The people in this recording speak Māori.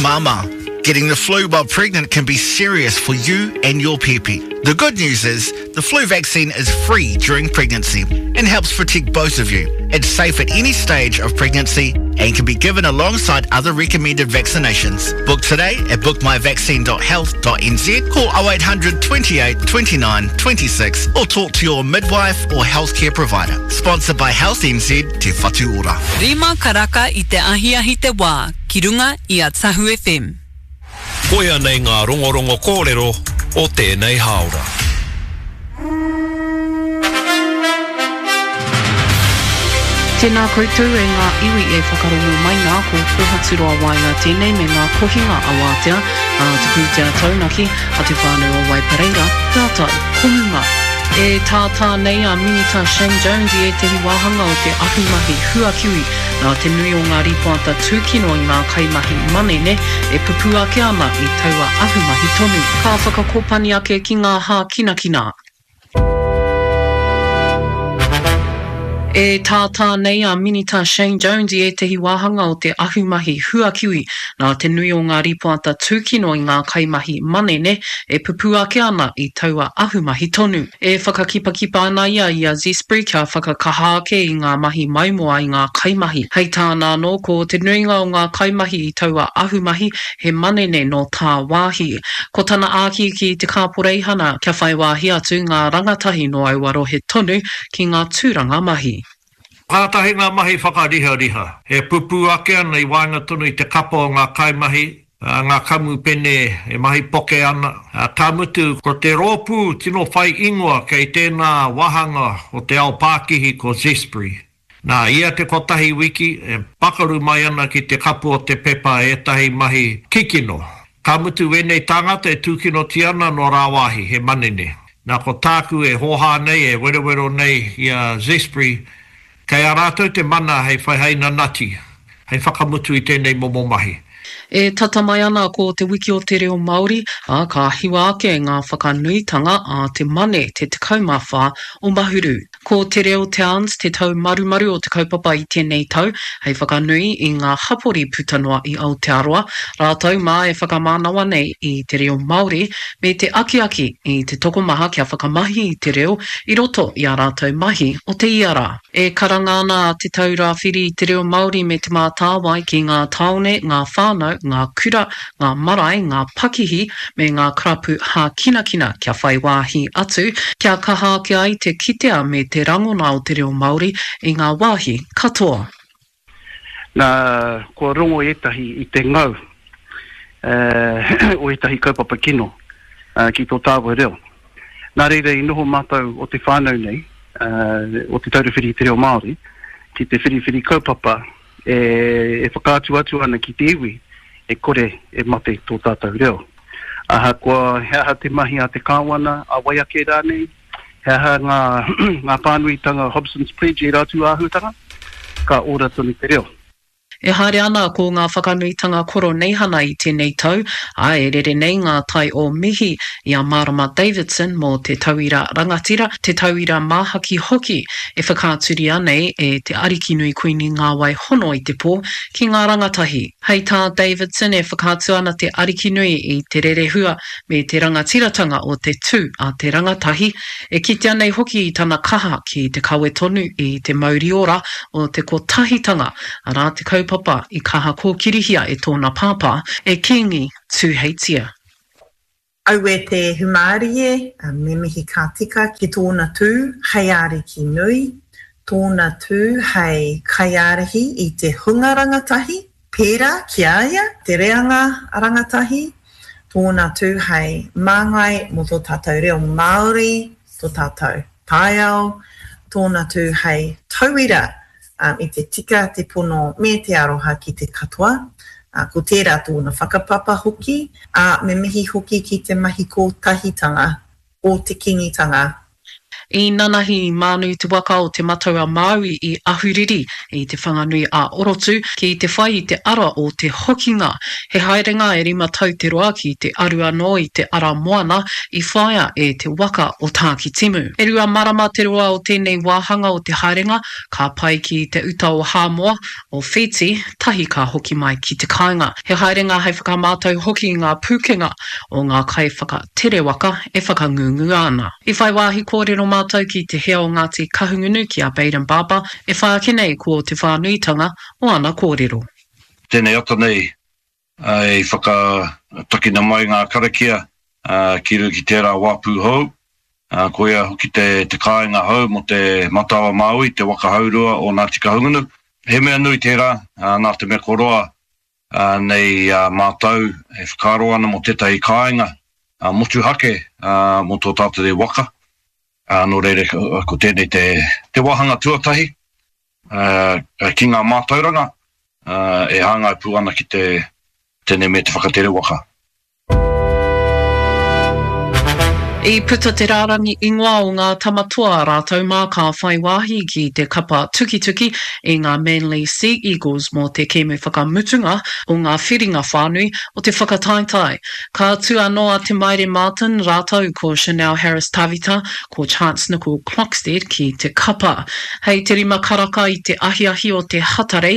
Mama. Getting the flu while pregnant can be serious for you and your pepe. The good news is the flu vaccine is free during pregnancy and helps protect both of you. It's safe at any stage of pregnancy and can be given alongside other recommended vaccinations. Book today at bookmyvaccine.health.nz, call 0800 28 29 26 or talk to your midwife or healthcare provider. Sponsored by Health NZ Te Whatu Ora. Rima karaka I te ahiahi te wā, ki runga I a Tahu FM. Koia nei ngā rongorongo kōrero o tēnei haora. Tēnā koutou e ngā iwi e whakarongo mai ngā ko Pohaturoa Wainga tēnei me ngā kohinga a wātea, te pūtea taunaki, a te whānau o Waipareira, pētau, kohunga. E tātā nei a Minita Shane Jones I e tehi wāhanga o te ahumahi huakiwi, nā te nui o ngā ripoata tūkino I ngā kaimahi manene, e pupu ake ana I taua ahumahi tonu. Ka whakakopani ake ki ngā hā kinakina. E tātā nei a Minita Shane Jones I e tehi wāhanga o te ahumahi huakiwi, nā te nui o ngā ripoata tūkino I ngā kaimahi manene, e pupu ake ana I taua ahumahi tonu. E whakakipakipa ana ia I a Zespri kia whakakaha ake I ngā mahi maimoa I ngā kaimahi. Hei tāna anō ko te nuinga o ngā kaimahi I taua ahumahi he manene no tā wāhi. Ko tana āki ki te kāporeihana kia whai wāhi atu ngā rangatahi no Aoaro he tonu ki ngā tūranga mahi. Kātahi ngā mahi whakariha-riha. He pupu ake ana I wāinga tonu I te kapa o ngā kaimahi, ngā kamu pene e mahi poke ana. Tā mutu ko te rōpū tino whai ingoa kei tēnā wahanga o te ao Pākihi ko Zespri. Nā ia te kotahi wiki e pakaru mai ana ki te kapu o te pepa e tahi mahi kikino. Ka mutu wenei tangata e tūkino ti ana no rāwahi he manene. Nā ko tāku e hoha nei e werewero nei I a Zespri. Kei a rātou te mana hei whaihaina nati, hei whakamutu I tēnei momo mahi. E tata mai ana ko te wiki o te reo Māori, a ka hiwa ake ngā whakanuitanga a te mane te kaumawha o Mahuru. Ko te reo Towns te tau marumaru o te kaupapa I tēnei tau, hei whakanui I ngā hapori putanua I Aotearoa, rātou mā e whakamānawa nei I te reo Māori, me te aki-aki I te tokomaha kia whakamahi I te reo, I roto I a rātou mahi o te iara. E karanga ana te tau rāwhiri I te reo Māori me te mātāwai ki ngā taone, ngā whānau, ngā kura, ngā marae, ngā pakihi, me ngā karapu hā kinakina kia whai wāhi atu, kia kaha ake ai te kitea me te rangona o te reo Māori I ngā wāhi katoa. Nā, kua rongo etahi I te ngau, o etahi kaupapa kino, ki tō tāua reo. Nā reira I noho mātou o te whānau nei, o te taurawhiri I te reo Māori, ki te whiriwhiri kaupapa, e whakātu atu ana ki te iwi, e kore e mate tō tātou reo. Aha kua heaha te mahi a te kāwana a waiake rānei, heaha ngā pānuitanga Hobson's Pledge e rātu āhutanga, ka ora tonu te reo. E haere ana ko ngā whakanuitanga koro neihana I tēnei tau, a e rere nei ngā tai o mihi I a Marama Davidson mō te tauira rangatira, te tauira māhaki hoki, e whakāturi anei e te ariki nui kuini ngā wai hono I te pō ki ngā rangatahi. Hei tā Davidson e whakātu ana te ariki nui I te rere hua me te rangatiratanga o te tū a te rangatahi, e kite anei hoki I tana kaha ki te kawe tonu I te mauriora o te kotahitanga, a rā te kaupapa I kaha kōkirihia e tōna pāpā, e kingi tūheitia. Au e te humārie, me mihi ka tika ki tōna tū, hei ariki nui, tōna tū hei kaiarehi I te hunga rangatahi, pērā ki aia, te reanga rangatahi, tōna tū hei māngai mo tō tātou reo Māori, tō tātou paiao, tōna tū hei tauira, I te tika, te pono, me te aroha ki te katoa, ko tērā tōna whakapapa hoki, me mihi hoki ki te mahi kōtahitanga o te kingitanga. I nanahi manu te waka o te mataua Māui I ahuriri I te whanganui a Orotu ki te whai I te ara o te hokinga. He haerenga e 5 tauteroa ki te aru anō I te ara moana I whaia e te waka o Tākitimu. E rua marama te roa o tēnei wāhanga o te haerenga ka pai ki te uta o Hāmoa o Fiti, tahi ka hoki mai ki te kāinga. He haerenga hei whakamātau hoki I ngā pūkenga o ngā kai whakatere waka e whakangungu ana. I whai wāhi kōrero mātou ki te hea o Ngāti Kahungunu ki a Baden Baba, e whaake nei ko te whānuitanga o ana kōrero. Tēnei ata nei, e whakatakina mai ngā karakia ki ru ki tērā wāpū hou, ko ia hoki te kāinga hou mo te matawa Māui, te waka haurua o Ngāti Kahungunu. He mea nui tērā, nā te mea koroa nei mātou e whakaro ana mo tētahi kāinga motu hake mo tō tātou waka. Nō reire ko tēnei te wahanga tuatahi ki ngā mātauranga e hāngai pū ana ki tēnei me te whakatere waka. I puta te rārangi ingoa o ngā tamatua rātou mā ka whai wāhi ki te kapa tuki I ngā Manly Sea Eagles mō te kēmu whakamutunga o ngā whiringa whānui o te whakataetai. Ka atu anoa te Maire Martin rātou ko Chanel Harris Tavita ko Chance Nicole Clockstead ki te kapa. Hei te 5 karaka I te ahiahi o te hatare